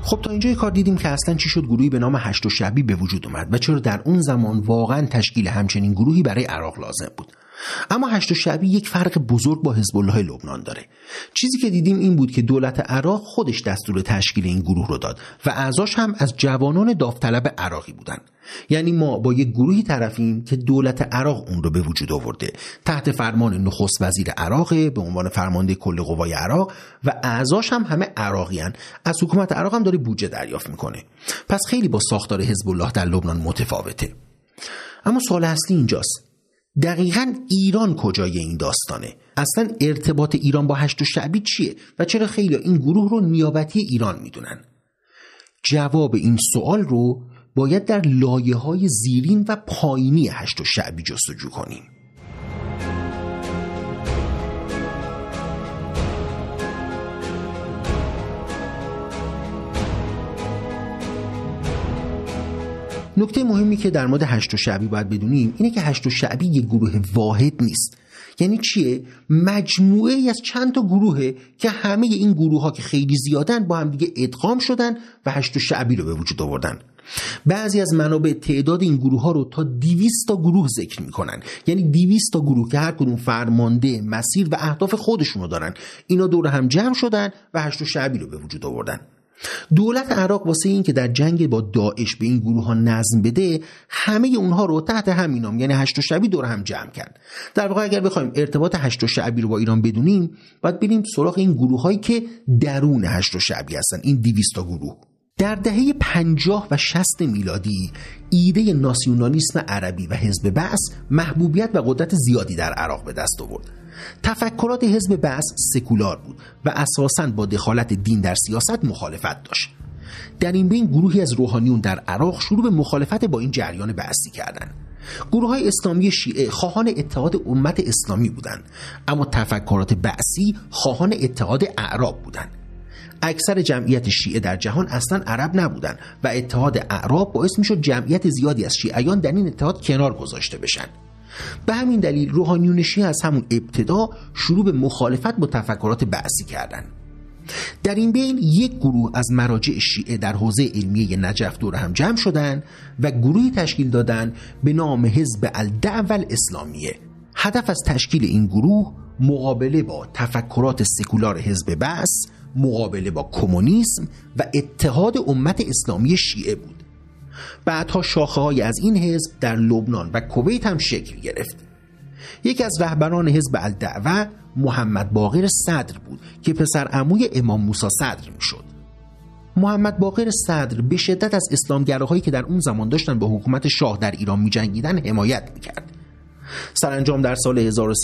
خب تا اینجای کار دیدیم که اصلا چی شد گروهی به نام هشت الشعبی به وجود اومد و چرا در اون زمان واقعا تشکیل همچنین گروهی برای عراق لازم بود. اما هشت الشعبی یک فرق بزرگ با حزب الله لبنان داره. چیزی که دیدیم این بود که دولت عراق خودش دستور تشکیل این گروه رو داد و اعضاش هم از جوانان داوطلب عراقی بودن. یعنی ما با یک گروهی طرفیم که دولت عراق اون رو به وجود آورده، تحت فرمان نخست وزیر عراق به عنوان فرمانده کل قوای عراق و اعضاش هم همه عراقیان. از حکومت عراق هم داره بودجه دریافت میکنه. پس خیلی با ساختار حزب الله در لبنان متفاوته. اما سوال اصلی اینجاست، دقیقاً ایران کجای این داستانه؟ اصلا ارتباط ایران با هشت الشعبی چیه و چرا خیلی این گروه رو نیابتی ایران میدونن؟ جواب این سوال رو باید در لایه‌های زیرین و پایینی هشت الشعبی جستجو کنیم. نکته مهمی که در مورد هشت الشعبی باید بدونیم اینه که هشت الشعبی یک گروه واحد نیست. یعنی چیه؟ مجموعه ای از چند تا گروهه که همه این گروه ها که خیلی زیادن با هم دیگه ادغام شدن و هشت الشعبی رو به وجود آوردن. بعضی از منابع تعداد این گروه ها رو تا 200 تا گروه ذکر میکنن. یعنی 200 تا گروه که هر کدوم فرمانده، مسیر و اهداف خودشونو دارن. اینا دور هم جمع شدن و هشت الشعبی رو به وجود آوردن. دولت عراق واسه این که در جنگ با داعش به این گروه ها نظم بده، همه اونها رو تحت همین نام یعنی هشت الشعبی دور هم جمع کرد. در واقع اگر بخوایم ارتباط هشت الشعبی رو با ایران بدونیم، باید بریم سراغ این گروه هایی که درون هشت الشعبی هستن، این 200 تا گروه. در دهه 50 و 60 میلادی ایده ناسیونالیسم عربی و حزب بعث محبوبیت و قدرت زیادی در عراق به دست آورد. تفکرات حزب بعث سکولار بود و اساساً با دخالت دین در سیاست مخالفت داشت. در این بین گروهی از روحانیون در عراق شروع به مخالفت با این جریان بعثی کردند. گروه‌های اسلامی شیعه خواهان اتحاد امت اسلامی بودند، اما تفکرات بعثی خواهان اتحاد اعراب بودند. اکثر جمعیت شیعه در جهان اصلا عرب نبودند و اتحاد اعراب باعث میشد جمعیت زیادی از شیعیان در این اتحاد کنار گذاشته بشن. به همین دلیل روحانیون شیعه از همون ابتدا شروع به مخالفت با تفکرات بعثی کردند. در این بین یک گروه از مراجع شیعه در حوزه علمیه نجف دور هم جمع شدند و گروهی تشکیل دادند به نام حزب الدعوه الاسلامیه. هدف از تشکیل این گروه مقابله با تفکرات سکولار حزب بعث، مقابله با کمونیسم و اتحاد امت اسلامی شیعه بود. بعدها شاخه‌های از این حزب در لبنان و کویت هم شکل گرفت. یکی از رهبران حزب الدعوه محمد باقر صدر بود که پسر عموی امام موسی صدر میشد. محمد باقر صدر به شدت از اسلامگراهایی که در اون زمان داشتن با حکومت شاه در ایران می‌جنگیدن حمایت می‌کرد. سرانجام در سال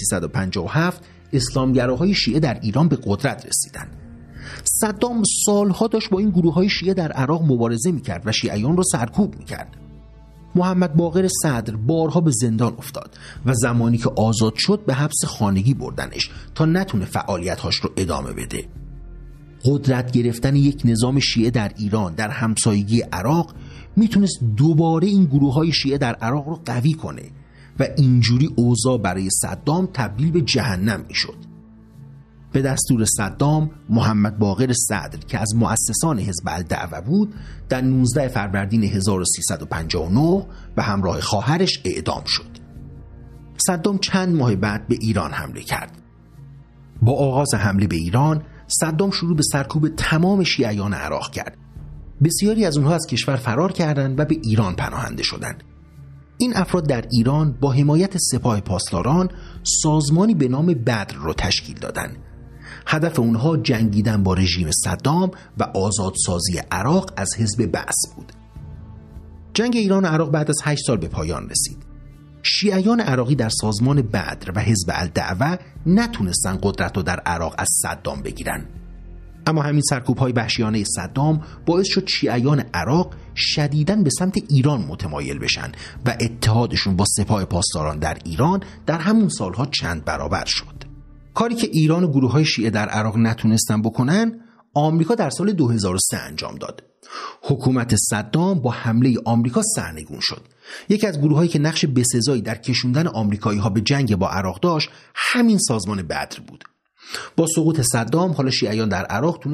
1357 اسلامگراهای شیعه در ایران به قدرت رسیدند. صدام سالها داشت با این گروه‌های شیعه در عراق مبارزه می‌کرد و شیعیان رو سرکوب می‌کرد. محمد باقر صدر بارها به زندان افتاد و زمانی که آزاد شد به حبس خانگی بردنش تا نتونه فعالیت‌هاش رو ادامه بده. قدرت گرفتن یک نظام شیعه در ایران در همسایگی عراق میتونست دوباره این گروه‌های شیعه در عراق رو قوی کنه و اینجوری اوضاع برای صدام تبدیل به جهنم میشد. به دستور صدام محمد باقر صدر که از مؤسسان حزب الدعوه بود در 19 فروردین 1359 به همراه خواهرش اعدام شد. صدام چند ماه بعد به ایران حمله کرد. با آغاز حمله به ایران صدام شروع به سرکوب تمام شیعیان عراق کرد. بسیاری از اونها از کشور فرار کردند و به ایران پناهنده شدند. این افراد در ایران با حمایت سپاه پاسداران سازمانی به نام بدر را تشکیل دادند. هدف اونها جنگیدن با رژیم صدام و آزادسازی عراق از حزب بعث بود. جنگ ایران و عراق بعد از 8 سال به پایان رسید. شیعیان عراقی در سازمان بدر و حزب الدعوه نتونستن قدرت رو در عراق از صدام بگیرن. اما همین سرکوب‌های وحشیانه صدام باعث شد شیعیان عراق شدیداً به سمت ایران متمایل بشن و اتحادشون با سپاه پاسداران در ایران در همون سالها چند برابر شد. کاری که ایران و گروه‌های شیعه در عراق نتونستن بکنن، آمریکا در سال 2003 انجام داد. حکومت صدام با حمله آمریکا سرنگون شد. یکی از گروه‌هایی که نقش بسزایی در کشوندن آمریکایی‌ها به جنگ با عراق داشت، همین سازمان بدر بود. با سقوط صدام حالا شیعیان در عراق